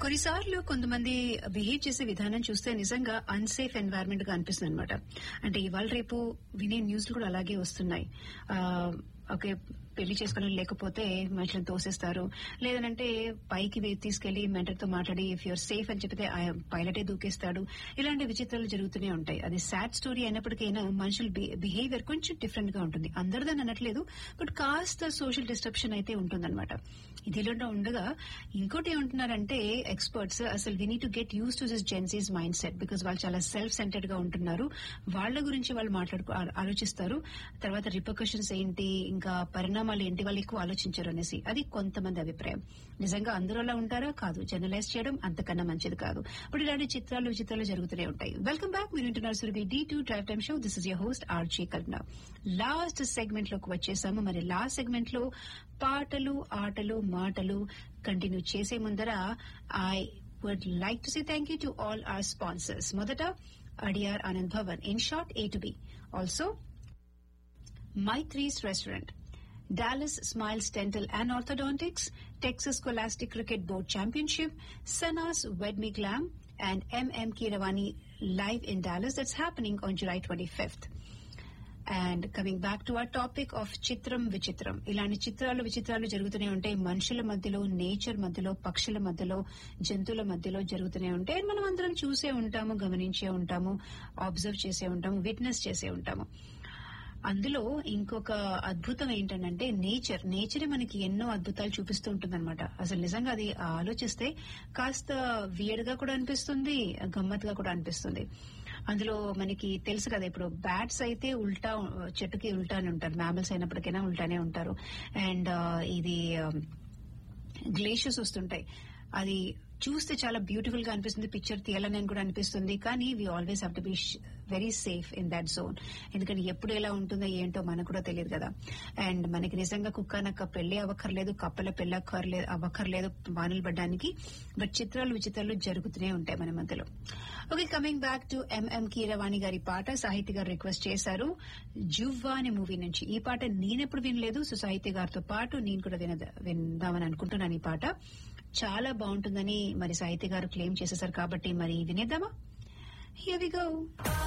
కొన్నిసార్లు కొంతమంది బిహేవ్ చేసే విధానం చూస్తే నిజంగా అన్సేఫ్ ఎన్వైరన్మెంట్ గా అనిపిస్తుంది అనమాట. అంటే ఇవాళ రేపు వినే న్యూస్లు కూడా అలాగే వస్తున్నాయి. ఓకే, పెళ్లి చేసుకుని లేకపోతే మనుషులను తోసేస్తారు, లేదనంటే పైకి తీసుకెళ్లి మెంటర్ తో మాట్లాడి ఇఫ్ యూర్ సేఫ్ అని చెప్తే పైలటే దూకేస్తాడు. ఇలాంటి విచిత్రాలు జరుగుతూనే ఉంటాయి. అది సాడ్ స్టోరీ అయినప్పటికైనా మనుషుల బిహేవియర్ కొంచెం డిఫరెంట్ గా ఉంటుంది. అందరిదని అనట్లేదు, బట్ కాస్త సోషల్ డిస్ట్రప్షన్ అయితే ఉంటుందన్నమాట. ఇదిలో ఉండగా ఇంకోటి ఏమంటున్నారంటే ఎక్స్పర్ట్స్, అసలు we need to get use to this జెన్సీస్ mind set, because వాళ్ళు చాలా సెల్ఫ్ సెంటర్డ్ గా ఉంటున్నారు. వాళ్ళ గురించి వాళ్ళు ఆలోచిస్తారు. తర్వాత రిపర్కషన్స్ ఏంటి, ఇంకా పరిణామాలు ఏంటి, వాళ్ళు ఎక్కువ ఆలోచించారు అనేసి అది కొంతమంది అభిప్రాయం. నిజంగా అందరూ అలా ఉంటారా? కాదు. జనరలైజ్ చేయడం అంతకన్నా మంచిది కాదు. ఇప్పుడు ఇలాంటి విచిత్రాలు జరుగుతూనే ఉంటాయి. Welcome back. మీరు వింటున్నారు Surabhi D2 drive time show. This is your host RJ Kalpana. Last segment లోకి వచ్చేసాము. మరి లాస్ట్ సెగ్మెంట్ లో పాటలు, ఆటలు, మాటలు కంటిన్యూ చేసే ముందర I would like to say thank you to all our sponsors. మొదట Adyar Anand Bhavan, in short A2B. Also Maitri's Restaurant, Dallas Smiles Dental and Orthodontics, Texas Scholastic Cricket Board Championship, Sana's Wed Me Glam, and MM Keeravani live in Dallas. That's happening on July 25th. And coming back to our topic of Chitram Vichitram. ఇలాంటి విచిత్రాలు జరుగుతూనే ఉంటాయి. మనుషుల మధ్యలో, nature మధ్యలో, పక్షుల మధ్యలో, జంతువుల మధ్యలో జరుగుతూనే ఉంటాయి. మనం అందరం చూసే ఉంటాము, గమనించే ఉంటాము, అబ్జర్వ్ చేసే ఉంటాము, విట్నెస్ చేసే ఉంటాము. అందులో ఇంకొక అద్భుతం ఏంటంటే నేచరే మనకి ఎన్నో అద్భుతాలు చూపిస్తూ ఉంటుందన్నమాట. అసలు నిజంగా అది ఆలోచిస్తే కాస్త వియర్డ్ గా కూడా అనిపిస్తుంది, గమ్మత్తుగా కూడా అనిపిస్తుంది. అందులో మనకి తెలుసు కదా, ఇప్పుడు బ్యాట్స్ అయితే ఉల్టా, చెట్టుకి ఉల్టానే ఉంటారు, మ్యామల్స్ అయినప్పటికైనా ఉల్టానే ఉంటారు. అండ్ ఇది గ్లేషియర్స్ వస్తుంటాయి, అది చూస్తే చాలా బ్యూటిఫుల్ గా అనిపిస్తుంది, పిక్చర్ తీయాలని కూడా అనిపిస్తుంది. కానీ we always have to be very safe in that zone. ఎందుకంటే ఎప్పుడు ఎలా ఉంటుందో ఏంటో మనకు కూడా తెలియదు కదా. అండ్ మనకి నిజంగా కుక్క నక్క పెళ్లి అవ్వక్కర్లేదు, కప్పల పెళ్లి అవ్వక్కర్లేదు వానలు పడ్డానికి. బట్ విచిత్రాలు జరుగుతూనే ఉంటాయి మన మధ్యలో. Okay, coming back to MM Keeravani గారి పాట సాహితీ గారు రిక్వెస్ట్ చేశారు, జువ్వా అనే మూవీ నుంచి. ఈ పాట నేనెప్పుడు వినలేదు, సో సాహితీ గారితో పాటు నేను కూడా విందామని అనుకుంటున్నాను. ఈ పాట చాలా బాగుంటుందని మరి సాహితీ గారు క్లెయిమ్ చేసేసారు కాబట్టి మరి వినేద్దామా? Here we go.